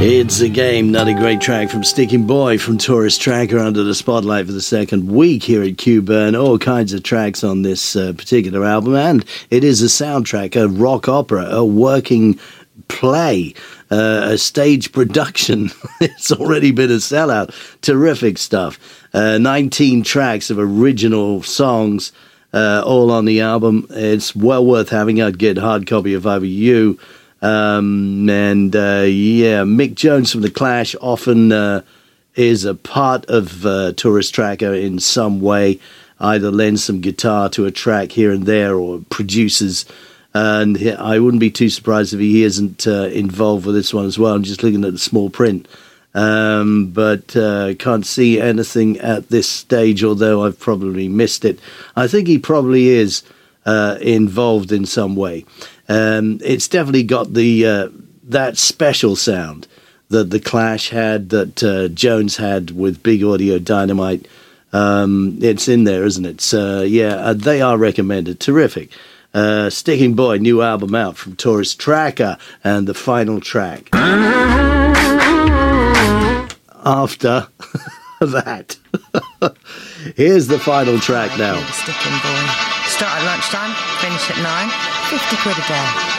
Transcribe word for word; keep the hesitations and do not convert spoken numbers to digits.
It's a Game, not a great track from Sticking Boy from Tourist Tracker under the spotlight for the second week here at Q-Burn. All kinds of tracks on this uh, particular album, and it is a soundtrack, a rock opera, a working play, uh, a stage production. It's already been a sellout. Terrific stuff. Uh, nineteen tracks of original songs, uh, all on the album. It's well worth having. I'd get a hard copy if I were you. Um, and, uh, yeah, Mick Jones from The Clash often uh, is a part of uh, Tourist Tracker in some way, either lends some guitar to a track here and there or produces. And I wouldn't be too surprised if he isn't uh, involved with this one as well. I'm just looking at the small print. Um, but uh, can't see anything at this stage, although I've probably missed it. I think he probably is uh, involved in some way. Um, it's definitely got the uh, that special sound that the Clash had, that uh, Jones had with Big Audio Dynamite. Um, it's in there, isn't it? So, yeah, uh, they are recommended. Terrific. Uh, Sticking Boy, new album out from Tourist Tracker, and the final track. After that, here's the final track now. Sticking Boy. Start at lunchtime, finish at nine. fifty quid a day.